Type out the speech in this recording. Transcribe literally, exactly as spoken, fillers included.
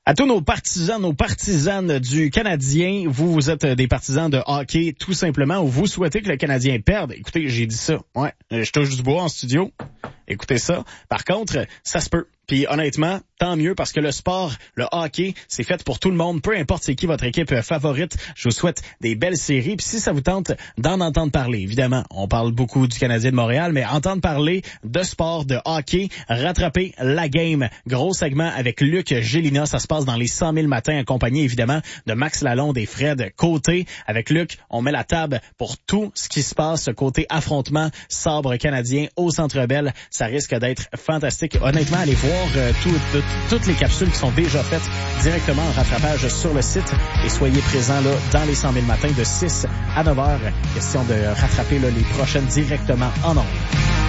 À tous nos partisans, nos partisanes du Canadien, vous, vous êtes des partisans de hockey tout simplement ou vous souhaitez que le Canadien perde. Écoutez, j'ai dit ça. Ouais, je touche du bois en studio. Écoutez ça. Par contre, ça se peut. Puis honnêtement, tant mieux parce que le sport, le hockey, c'est fait pour tout le monde. Peu importe c'est qui votre équipe favorite, je vous souhaite des belles séries. Puis si ça vous tente d'en entendre parler, évidemment, on parle beaucoup du Canadien de Montréal, mais entendre parler de sport, de hockey, rattraper la game. Gros segment avec Luc Gélina. Ça se passe dans les cent mille matins, accompagné évidemment de Max Lalonde et Fred Côté. Avec Luc, on met la table pour tout ce qui se passe côté affrontement sabre canadien au Centre Bell. Ça risque d'être fantastique. Honnêtement, allez voir euh, tout, tout, toutes les capsules qui sont déjà faites directement en rattrapage sur le site et soyez présents là dans les cent mille matins de six à neuf heures. Question de rattraper là, les prochaines directement en ondes.